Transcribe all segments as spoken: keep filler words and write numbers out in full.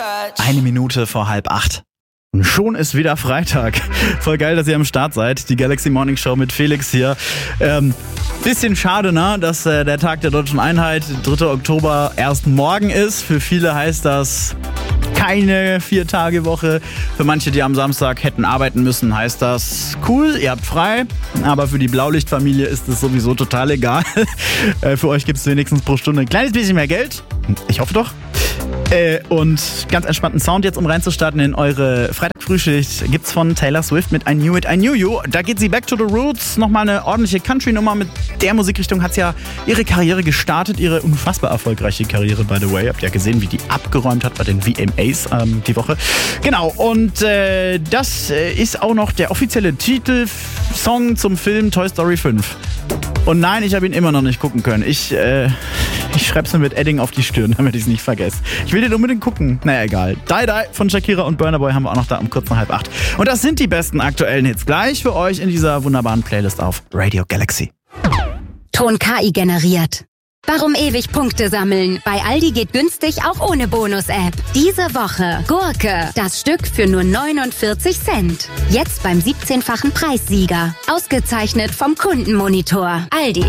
Eine Minute vor halb acht. Und schon ist wieder Freitag. Voll geil, dass ihr am Start seid. Die Galaxy Morning Show mit Felix hier. Ähm, bisschen schade, ne, dass äh, der Tag der Deutschen Einheit, dritter Oktober, erst morgen ist. Für viele heißt das keine Vier-Tage-Woche. Für manche, die am Samstag hätten arbeiten müssen, heißt das cool, ihr habt frei. Aber für die Blaulichtfamilie ist es sowieso total egal. äh, für euch gibt es wenigstens pro Stunde ein kleines bisschen mehr Geld. Ich hoffe doch. Äh, und ganz entspannten Sound jetzt, um reinzustarten in eure Freitag-Frühschicht, gibt's von Taylor Swift mit I Knew It, I Knew You. Da geht sie back to the roots, nochmal eine ordentliche Country-Nummer. Mit der Musikrichtung hat sie ja ihre Karriere gestartet, ihre unfassbar erfolgreiche Karriere, by the way. Habt ihr ja gesehen, wie die abgeräumt hat bei den V M As ähm, die Woche. Genau, und äh, das äh, ist auch noch der offizielle Titelsong zum Film Toy Story fünf. Und nein, ich habe ihn immer noch nicht gucken können. Ich, äh, ich schreib's mir mit Edding auf die Stirn, damit ich es nicht vergesse. Ich will den unbedingt gucken. Naja, egal. Die Die von Shakira und Burna Boy haben wir auch noch da um kurz nach halb acht. Und das sind die besten aktuellen Hits gleich für euch in dieser wunderbaren Playlist auf Radio Galaxy. Ton K I generiert. Warum ewig Punkte sammeln? Bei Aldi geht günstig auch ohne Bonus-App. Diese Woche Gurke, das Stück für nur neunundvierzig Cent. Jetzt beim siebzehnfachen Preissieger. Ausgezeichnet vom Kundenmonitor. Aldi.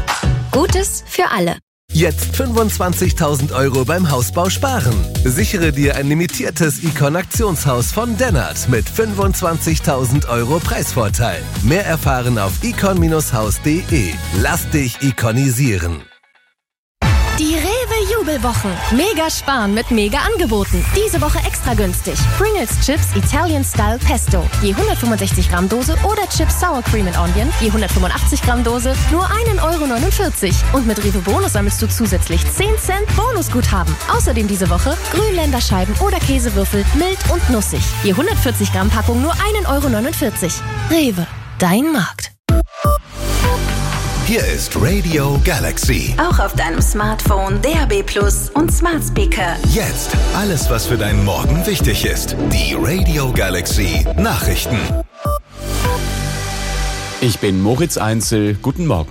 Gutes für alle. Jetzt fünfundzwanzigtausend Euro beim Hausbau sparen. Sichere dir ein limitiertes Icon-Aktionshaus von Dennert mit fünfundzwanzigtausend Euro Preisvorteil. Mehr erfahren auf icon Bindestrich haus punkt de. Lass dich ikonisieren. Die Rewe-Jubelwochen. Mega sparen mit Mega-Angeboten. Diese Woche extra günstig. Pringles Chips Italian Style Pesto. Je hundertfünfundsechzig Gramm Dose oder Chips Sour Cream and Onion. Je hundertfünfundachtzig Gramm Dose. Nur ein Euro neunundvierzig. Und mit Rewe Bonus sammelst du zusätzlich zehn Cent Bonusguthaben. Außerdem diese Woche Grünländerscheiben oder Käsewürfel. Mild und nussig. Je hundertvierzig Gramm Packung nur ein Euro neunundvierzig. Rewe. Dein Markt. Hier ist Radio Galaxy. Auch auf deinem Smartphone, D A B Plus und Smart Speaker. Jetzt alles, was für deinen Morgen wichtig ist. Die Radio Galaxy Nachrichten. Ich bin Moritz Einzel. Guten Morgen.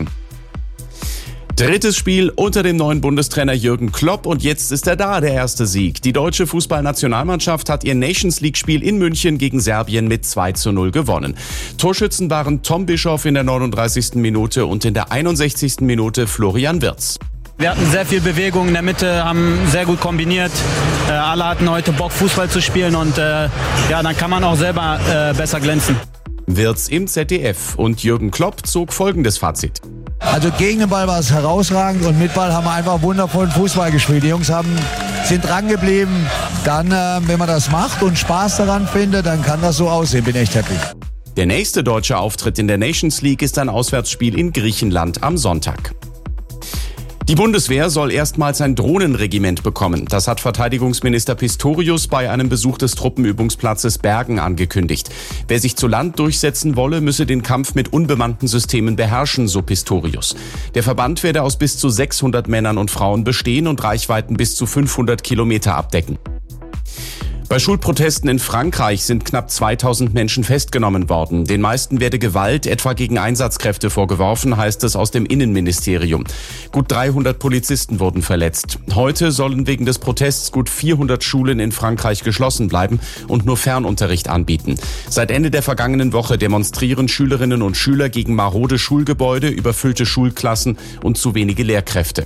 Drittes Spiel unter dem neuen Bundestrainer Jürgen Klopp und jetzt ist er da, der erste Sieg. Die deutsche Fußballnationalmannschaft hat ihr Nations-League-Spiel in München gegen Serbien mit zwei zu null gewonnen. Torschützen waren Tom Bischoff in der neununddreißigsten Minute und in der einundsechzigsten Minute Florian Wirtz. Wir hatten sehr viel Bewegung in der Mitte, haben sehr gut kombiniert. Äh, alle hatten heute Bock, Fußball zu spielen und äh, ja, dann kann man auch selber äh, besser glänzen. Wirtz im Z D F und Jürgen Klopp zog folgendes Fazit. Also gegen den Ball war es herausragend und mit Ball haben wir einfach wundervollen Fußball gespielt. Die Jungs haben, sind dran geblieben. Dann, äh, wenn man das macht und Spaß daran findet, dann kann das so aussehen. Bin echt happy. Der nächste deutsche Auftritt in der Nations League ist ein Auswärtsspiel in Griechenland am Sonntag. Die Bundeswehr soll erstmals ein Drohnenregiment bekommen. Das hat Verteidigungsminister Pistorius bei einem Besuch des Truppenübungsplatzes Bergen angekündigt. Wer sich zu Land durchsetzen wolle, müsse den Kampf mit unbemannten Systemen beherrschen, so Pistorius. Der Verband werde aus bis zu sechshundert Männern und Frauen bestehen und Reichweiten bis zu fünfhundert Kilometer abdecken. Bei Schulprotesten in Frankreich sind knapp zweitausend Menschen festgenommen worden. Den meisten werde Gewalt, etwa gegen Einsatzkräfte, vorgeworfen, heißt es aus dem Innenministerium. Gut dreihundert Polizisten wurden verletzt. Heute sollen wegen des Protests gut vierhundert Schulen in Frankreich geschlossen bleiben und nur Fernunterricht anbieten. Seit Ende der vergangenen Woche demonstrieren Schülerinnen und Schüler gegen marode Schulgebäude, überfüllte Schulklassen und zu wenige Lehrkräfte.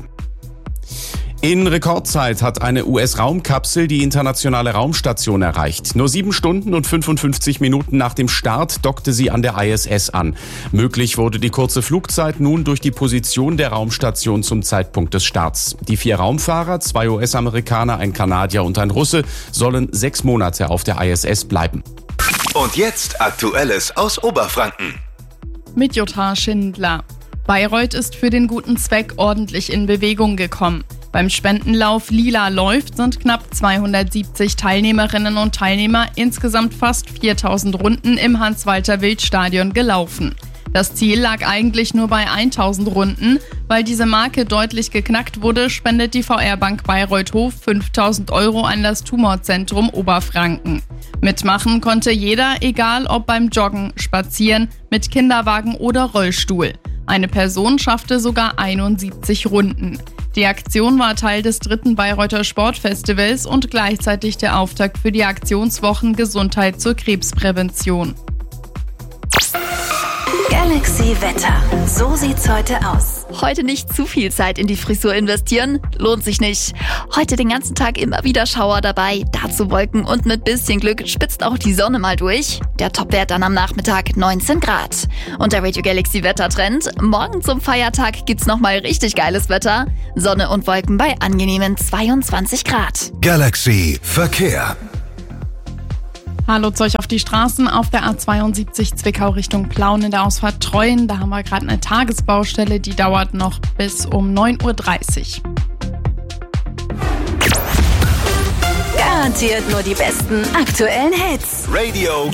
In Rekordzeit hat eine U S-Raumkapsel die internationale Raumstation erreicht. Nur sieben Stunden und fünfundfünfzig Minuten nach dem Start dockte sie an der I S S an. Möglich wurde die kurze Flugzeit nun durch die Position der Raumstation zum Zeitpunkt des Starts. Die vier Raumfahrer, zwei U S-Amerikaner, ein Kanadier und ein Russe, sollen sechs Monate auf der I S S bleiben. Und jetzt Aktuelles aus Oberfranken. Mit Jutta Schindler. Bayreuth ist für den guten Zweck ordentlich in Bewegung gekommen. Beim Spendenlauf Lila läuft sind knapp zweihundertsiebzig Teilnehmerinnen und Teilnehmer insgesamt fast viertausend Runden im Hans-Walter-Wild-Stadion gelaufen. Das Ziel lag eigentlich nur bei tausend Runden. Weil diese Marke deutlich geknackt wurde, spendet die V R-Bank Bayreuth-Hof fünftausend Euro an das Tumorzentrum Oberfranken. Mitmachen konnte jeder, egal ob beim Joggen, Spazieren, mit Kinderwagen oder Rollstuhl. Eine Person schaffte sogar einundsiebzig Runden. Die Aktion war Teil des dritten Bayreuther Sportfestivals und gleichzeitig der Auftakt für die Aktionswochen Gesundheit zur Krebsprävention. Galaxy Wetter. So sieht's heute aus. Heute nicht zu viel Zeit in die Frisur investieren, lohnt sich nicht. Heute den ganzen Tag immer wieder Schauer dabei, dazu Wolken und mit bisschen Glück spitzt auch die Sonne mal durch. Der Topwert dann am Nachmittag neunzehn Grad. Und der Radio Galaxy Wettertrend: Morgen zum Feiertag gibt's nochmal richtig geiles Wetter. Sonne und Wolken bei angenehmen zweiundzwanzig Grad. Galaxy Verkehr. Hallo zu euch auf die Straßen. Auf der A zweiundsiebzig Zwickau Richtung Plauen in der Ausfahrt Treuen. Da haben wir gerade eine Tagesbaustelle, die dauert noch bis um neun Uhr dreißig. Garantiert nur die besten aktuellen Hits. Radio